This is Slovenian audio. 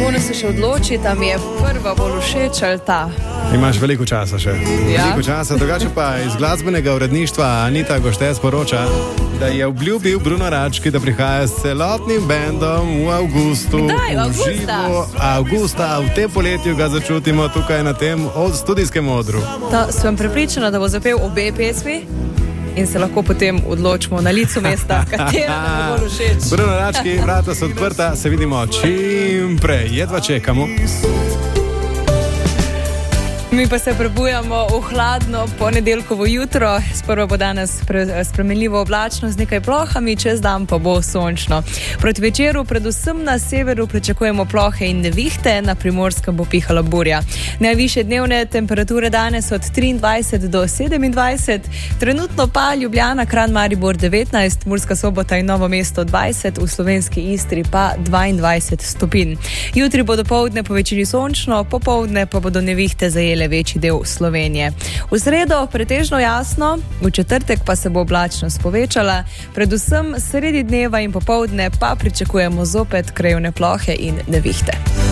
Simona se še odloči, tam je prva bolj všeč ali ta. Imaš veliko časa še. Ja. Veliko časa, drugače pa iz glasbenega uredništva Anita Gošte sporoča, da je obljubil Bruno Rački, da prihaja s celotnim bendom v avgustu. Kdaj? Avgusta, v tem poletju ga začutimo tukaj na tem studijskem odru. Sem prepričana, da bo zapel obe pesmi in se lahko potem odločimo na licu mesta, katera nam bo bolj všeč. Bruno Rački, vrata so odprta, se vidimo čim prej. Jedva čekamo. Mi pa se prebujamo v hladno ponedeljkovo jutro. Sprva bo danes spremenljivo oblačno z nekaj plohami, čez dan pa bo sončno. Proti večeru predvsem na severu pričakujemo plohe in nevihte, na Primorskem bo pihala burja. Najvišje dnevne temperature danes od 23 do 27, trenutno pa Ljubljana, Kranj, Maribor 19, Murska Sobota in Novo mesto 20, v slovenski Istri pa 22 stopinj. Jutri bo dopoldne po večini sončno, popoldne pa bodo nevihte zajele večji del Slovenije. V sredo pretežno jasno, v četrtek pa se bo oblačnost povečala, predvsem sredi dneva in popoldne pa pričakujemo zopet krajevne plohe in nevihte.